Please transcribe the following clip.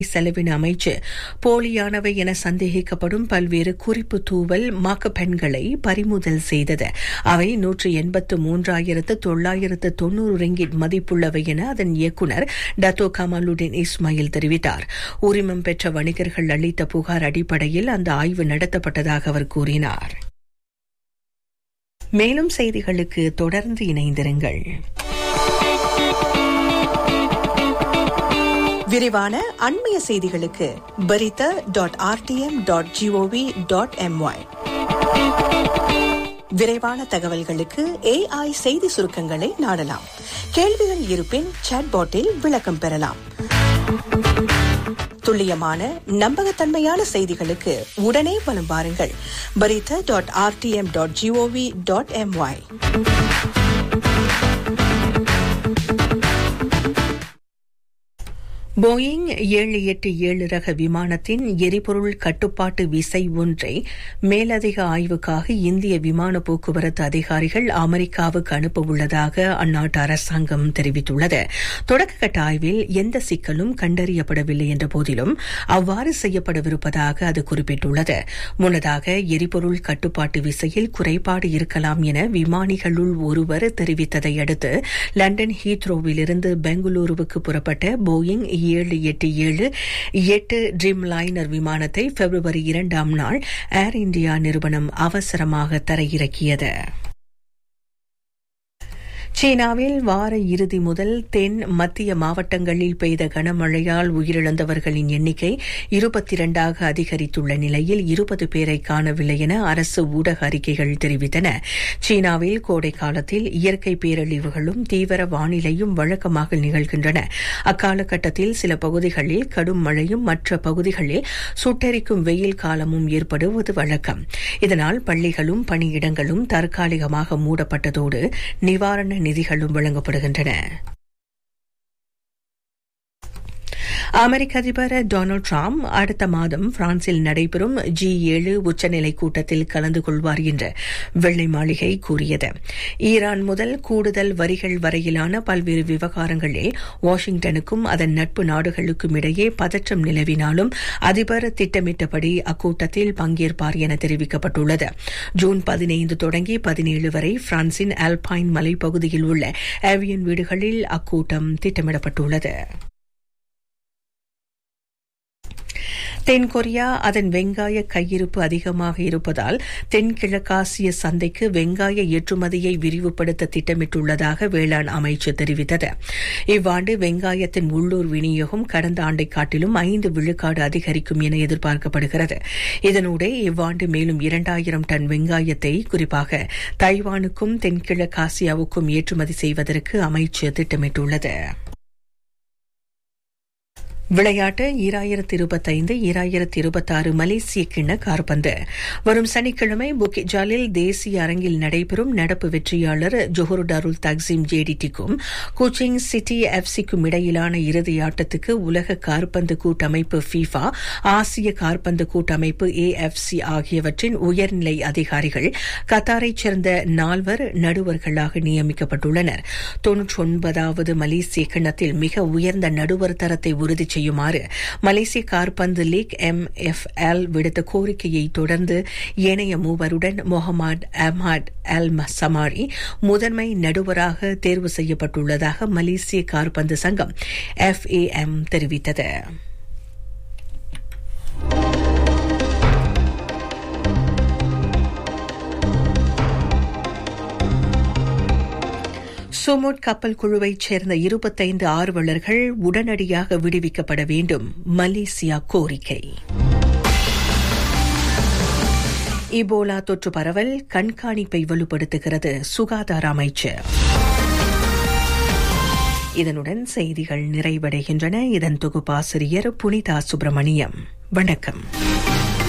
செலவின அமைச்சு போலியானவை என சந்தேகிக்கப்படும் பல்வேறு குறிப்பு தூவல் மகப்பெண்களை பறிமுதல் செய்தது. அவை 183,990 ரிங்கிட் மதிப்புள்ளவை என அதன் இயக்குநர் டத்தோ கமாலுடின் இஸ்மாயில் தெரிவித்தார். உரிமம் பெற்ற வணிகர்கள் அளித்த புகார் அடிப்படையில் அந்த ஆய்வு நடத்தப்பட்டதாக அவர் கூறினார். மேலும் செய்திகளுக்கு தொடர்ந்து இணைந்திருங்கள். விரிவான அண்மைய செய்திகளுக்கு berita.rtm.gov.my. விரைவான தகவல்களுக்கு AI செய்தி சுருக்கங்களை நாடலாம். கேள்விகள் இருப்பின் சாட்பாட்டில் விளக்கம் பெறலாம். துல்லியமான நம்பகத்தன்மையான செய்திகளுக்கு உடனே வலம் வாருங்கள். berita.rtm.gov.my. போயிங் 787 ரக விமானத்தின் எரிபொருள் கட்டுப்பாட்டு விசை ஒன்றை மேலதிக ஆய்வுக்காக இந்திய விமான போக்குவரத்து அதிகாரிகள் அமெரிக்காவுக்கு அனுப்ப உள்ளதாக அந்நாட்டு அரசாங்கம் தெரிவித்துள்ளது. தொடக்கக்கட்ட ஆய்வில் எந்த சிக்கலும் கண்டறியப்படவில்லை என்ற போதிலும் அவ்வாறு செய்யப்படவிருப்பதாக அது குறிப்பிட்டுள்ளது. முன்னதாக எரிபொருள் கட்டுப்பாட்டு விசையில் குறைபாடு இருக்கலாம் என விமானிகளுள் ஒருவர் தெரிவித்ததை அடுத்து லண்டன் ஹீத்ரோவிலிருந்து பெங்களூருவுக்கு புறப்பட்ட போயிங் 787-8 ட்ரீம் லைனர் விமானத்தை பிப்ரவரி 2ஆம் நாள் ஏர் இந்தியா நிறுவனம் அவசரமாக தரையிறக்கியது. சீனாவில் வார இறுதி முதல் தென் மத்திய மாவட்டங்களில் பெய்த கனமழையால் உயிரிழந்தவர்களின் எண்ணிக்கை 22ஆக அதிகரித்துள்ள நிலையில் 20 பேரை காணவில்லை என அரசு ஊடக அறிக்கைகள் தெரிவித்தன. சீனாவில் கோடை காலத்தில் இயற்கை பேரழிவுகளும் தீவிர வானிலையும் வழக்கமாக நிகழ்கின்றன. அக்காலகட்டத்தில் சில பகுதிகளில் கடும் மழையும் மற்ற பகுதிகளில் சுட்டெரிக்கும் வெயில் காலமும் ஏற்படுவது வழக்கம். இதனால் பள்ளிகளும் பணியிடங்களும் தற்காலிகமாக மூடப்பட்டதோடு நிவாரண நிதிகளும் வழங்கப்படுகின்றன. அமெரிக்க அதிபர் டொனால்டு டிரம்ப் அடுத்த மாதம் பிரான்சில் நடைபெறும் G7 உச்சநிலை கூட்டத்தில் கலந்து கொள்வார் என்று வெள்ளை மாளிகை கூறியது. ஈரான் முதல் கூடுதல் வரிகள் வரையிலான பல்வேறு விவகாரங்களில் வாஷிங்டனுக்கும் அதன் நட்பு நாடுகளுக்கும் இடையே பதற்றம் நிலவினாலும் அதிபர் திட்டமிட்டபடி அக்கூட்டத்தில் பங்கேற்பார் என தெரிவிக்கப்பட்டுள்ளது. ஜூன் 15 தொடங்கி 17 வரை பிரான்சின் ஆல்பைன் மலைப்பகுதியில் உள்ள ஏவியன் வீடுகளில் அக்கூட்டம் திட்டமிடப்பட்டுள்ளது. தென்கொரியா அதன் வெங்காய கையிருப்பு அதிகமாக இருப்பதால் தென்கிழக்காசிய சந்தைக்கு வெங்காய ஏற்றுமதியை விரிவுபடுத்த திட்டமிட்டுள்ளதாக வேளாண் அமைச்சு தெரிவித்தது. இவ்வாண்டு வெங்காயத்தின் உள்ளூர் விநியோகம் கடந்த ஆண்டை காட்டிலும் 5 விழுக்காடு அதிகரிக்கும் என எதிர்பார்க்கப்படுகிறது. இதனூடே இவ்வாண்டு மேலும் 2000 டன் வெங்காயத்தை குறிப்பாக தைவானுக்கும் தென்கிழக்காசியாவுக்கும் ஏற்றுமதி செய்வதற்கு அமைச்சு திட்டமிட்டுள்ளது. விளையாட்டு 2025-2026 மலேசிய கிண்ண காற்பந்து வரும் சனிக்கிழமை புக்கிட் ஜாலில் தேசிய அரங்கில் நடைபெறும். நடப்பு வெற்றியாளர் ஜோஹர் டாருல் தக்ஸிம் JDTக்கும் கோச்சிங் சிட்டி FC-க்கும் இடையிலான இறுதி ஆட்டத்துக்கு உலக காற்பந்து கூட்டமைப்பு FIFA, ஆசிய காற்பந்து கூட்டமைப்பு AFC ஆகியவற்றின் உயர்நிலை அதிகாரிகள் கத்தாரைச் சேர்ந்த 4 நடுவர்களாக நியமிக்கப்பட்டுள்ளனர். 99வது மலேசிய கிண்ணத்தில் மிக உயர்ந்த நடுவர் தரத்தை உறுதி செய்யுமாறு மலேசிய காற்பந்து லீக் MFL விடுத்த கோரிக்கையை தொடர்ந்து ஏனைய மூவருடன் முகமது அஹ்மத் அல் சமாரி முதன்மை நடுவராக தேர்வு செய்யப்பட்டுள்ளதாக மலேசிய காற்பந்து சங்கம் FAM தெரிவித்தது. சுமுட் கப்பல் குழுவைச் சேர்ந்த 25 ஆர்வலர்கள் உடனடியாக விடுவிக்கப்பட வேண்டும், மலேசியா கோரிக்கை. இபோலா தொற்று பரவல் கண்காணிப்பை வலுப்படுத்துகிறது சுகாதார அமைச்சு. இதனுடன் செய்திகள் நிறைவடைகின்றன. இதன் தொகுப்பாசிரியர் புனிதா சுப்பிரமணியம். வணக்கம்.